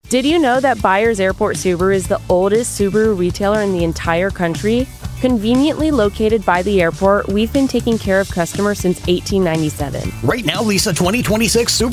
Did you know that Byers Airport Subaru is the oldest Subaru retailer in the entire country? Conveniently located by the airport, we've been taking care of customers since 1897. Right now, lease a 2026 Subaru